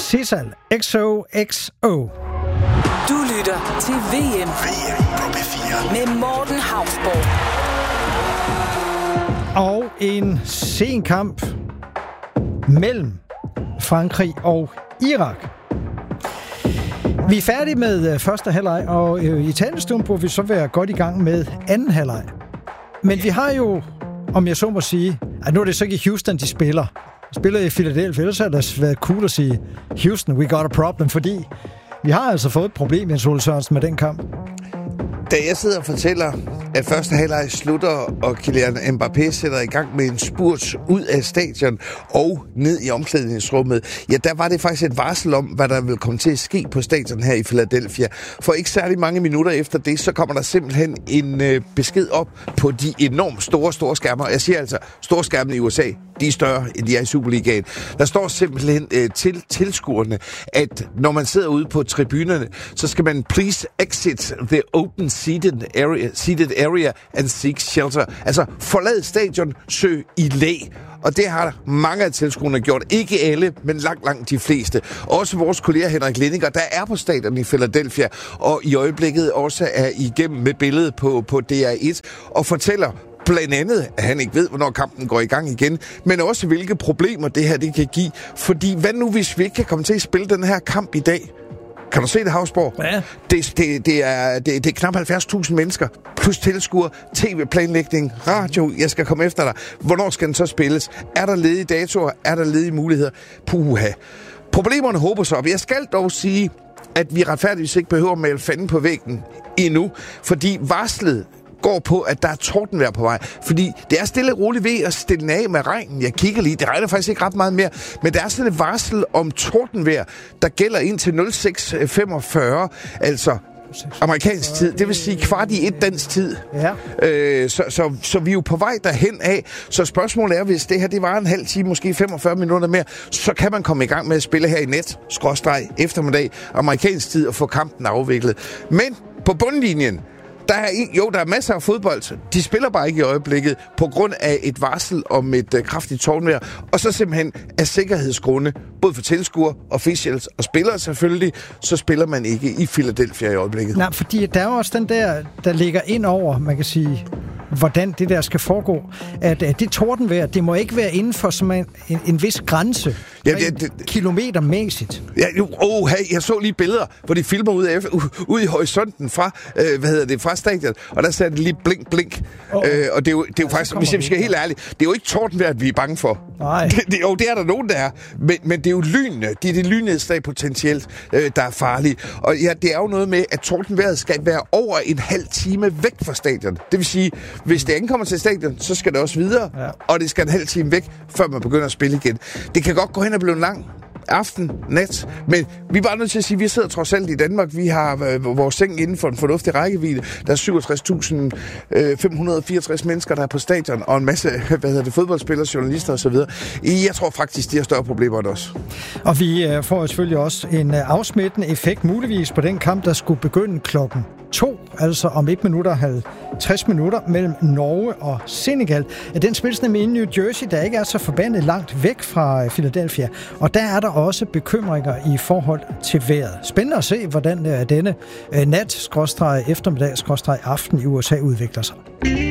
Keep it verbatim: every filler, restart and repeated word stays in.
Sissal, X O X O. Du lytter til V M. V M på P fire. Med Morten Hausborg. Og en sen kamp mellem Frankrig og Irak. Vi er færdige med første halvleg, og i talestund burde vi så være godt i gang med anden halvleg. Men vi har jo, om jeg så må sige, at nu er det så ikke Houston, de spiller. De spiller i Philadelphia, ellers har det været cool at sige, Houston, we got a problem, fordi vi har altså fået et problem, Jens Ole Sørensen, med den kamp. Da jeg sidder og fortæller, at første halvleg slutter, og Kylian Mbappé sætter i gang med en spurt ud af stadion og ned i omklædningsrummet, ja, der var det faktisk et varsel om, hvad der vil komme til at ske på stadion her i Philadelphia. For ikke særlig mange minutter efter det, så kommer der simpelthen en øh, besked op på de enormt store, store skærmer. Jeg siger altså, store skærmene i U S A, de er større, end de er i Superligaen. Der står simpelthen øh, til tilskuerne, at når man sidder ude på tribunerne, så skal man please exit the open seated area, seated area and seek shelter. Altså forlad stadion, søg i læ. Og det har mange af tilskuerne gjort. Ikke alle, men langt, langt de fleste. Også vores kollega Henrik Lindinger, der er på stadion i Philadelphia, og i øjeblikket også er igennem med billedet på, på D R et, og fortæller blandt andet, at han ikke ved, hvornår kampen går i gang igen, men også hvilke problemer det her det kan give. Fordi hvad nu, hvis vi ikke kan komme til at spille den her kamp i dag? Kan du se det, Hausborg? Ja. Det, det, det, er, det, det er knap halvfjerds tusind mennesker, plus tilskuere, tv-planlægning, radio, jeg skal komme efter dig. Hvornår skal den så spilles? Er der ledige datoer? Er der ledige muligheder? Puha. Problemerne håber sig op. Jeg skal dog sige, at vi retfærdigvis ikke behøver at male fanden på væggen endnu, fordi varslet går på, at der er tordenvejr på vej. Fordi det er stille og roligt ved at stille af med regnen. Jeg kigger lige, det regner faktisk ikke ret meget mere, men der er sådan et varsel om tordenvejr, der gælder indtil nul seks femogfyrre, altså amerikansk tid. Det vil sige kvart i et dansk tid. Ja. Øh, så, så, så vi er jo på vej derhen af. Så spørgsmålet er, hvis det her det var en halv time, måske femogfyrre minutter mere, så kan man komme i gang med at spille her i net, skråstreg, eftermiddag, amerikansk tid og få kampen afviklet. Men på bundlinjen, Der er, jo, der er masser af fodbold. De spiller bare ikke i øjeblikket på grund af et varsel om et uh, kraftigt tordenvejr. Og så simpelthen af sikkerhedsgrunde, både for tilskuere, officials og spillere selvfølgelig, så spiller man ikke i Philadelphia i øjeblikket. Nej, fordi der er jo også den der, der ligger ind over, man kan sige, hvordan det der skal foregå. At, at det tordenvejr, det må ikke være inden for en, en, en vis grænse. Ja, det, det, kilometermæssigt. Ja, oh, hey, jeg så lige billeder, hvor de filmer ud, af, ud i horisonten fra, øh, hvad hedder det, fra stadion, og der sagde det lige blink, blink. Oh. Øh, og det er jo, det er jo ja, faktisk, hvis jeg skal helt ærligt, det er jo ikke tordenvejr, vi er bange for. Nej. Det, det, jo, det er der nogen, der er. Men, men det er jo lynene. Det er det lynnedslag potentielt, øh, der er farlige. Og ja, det er jo noget med, at tordenvejret skal være over en halv time væk fra stadion. Det vil sige, hvis det ankommer til stadion, så skal det også videre, ja. Og det skal en halv time væk, før man begynder at spille igen. Det kan godt gå hen og blive en lang aften, nat, men vi er bare nødt til at sige, at vi sidder trods alt i Danmark. Vi har øh, vores seng inden for en fornuftig rækkevidde. Der er syvogtres tusind fem hundrede og fireogtres mennesker, der er på stadion, og en masse hvad hedder det, fodboldspillere, journalister osv. Jeg tror faktisk, de har større problemer end os. Og vi øh, får selvfølgelig også en øh, afsmittende effekt, muligvis på den kamp, der skulle begynde klokken to, altså om et minut og halvtreds minutter mellem Norge og Senegal. Den spilles nemlig i New Jersey, der ikke er så forbandet langt væk fra Philadelphia. Og der er der også bekymringer i forhold til vejret. Spændende at se, hvordan denne nat, skråstreg eftermiddag, skråstreg aften i U S A udvikler sig.